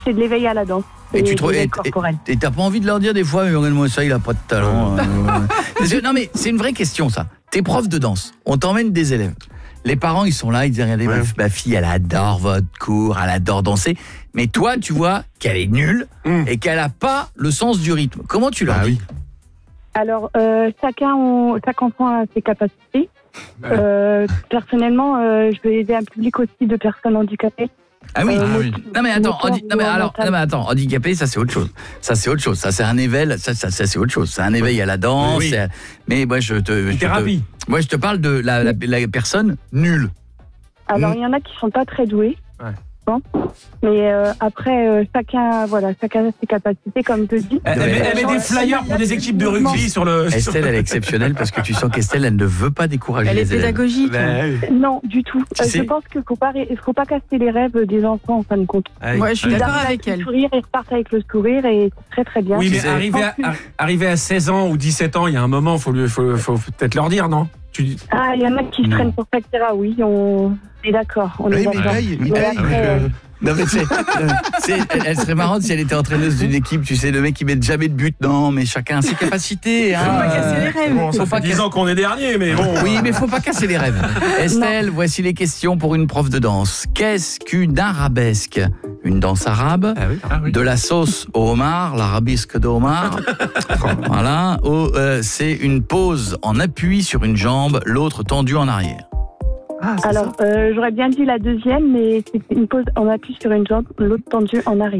c'est de l'éveil à la danse. Et tu trouves, l'éveil corporel. et t'as pas envie de leur dire des fois, mais regarde-moi ça, il a pas de talent. Non mais c'est une vraie question ça. T'es prof de danse, on t'emmène des élèves. Les parents ils sont là, ils disent regardez ma fille elle adore votre cours, elle adore danser. Mais toi tu vois qu'elle est nulle et qu'elle a pas le sens du rythme. Comment tu leur dis? Alors chaque enfant a ses capacités. Personnellement, je vais aider un public aussi de personnes handicapées. Ah oui. Non mais attends, handicapé, ça c'est autre chose. Ça c'est autre chose. Ça c'est un éveil, ça c'est autre chose. C'est un éveil à la danse. Oui. Mais moi je te parle de la personne nulle. Alors il y en a qui sont pas très doués. Mais après chacun a ses capacités comme je dis. Elle met des flyers pour des équipes de rugby sur le. Estelle elle est exceptionnelle parce que tu sens qu'Estelle elle ne veut pas décourager les élèves. Elle est pédagogique. Non, du tout. Je pense qu'il faut pas casser les rêves des enfants en fin de compte. Ouais, je suis d'accord avec elle. Le sourire, ils repartent avec le sourire et c'est très très bien. Oui, mais arriver à 16 ans ou 17 ans, il y a un moment, faut peut-être leur dire, non? Ah, il y en a qui se prennent pour Shakira, oui, on est d'accord. On est d'accord. Non mais elle serait marrante si elle était entraîneuse d'une équipe, tu sais, le mec qui met jamais de but. Non, mais chacun a ses capacités. Faut pas casser les rêves. Bon, ça fait 10 ans qu'on est dernier, mais bon. Oui, mais faut pas casser les rêves. Estelle, voici les questions pour une prof de danse. Qu'est-ce qu'une arabesque? Une danse arabe, de la sauce au homard, l'arabesque de homard. Voilà. C'est une pose en appui sur une jambe, l'autre tendue en arrière. Alors, j'aurais bien dit la deuxième, mais c'est une pose en appui sur une jambe, l'autre tendue en arrière.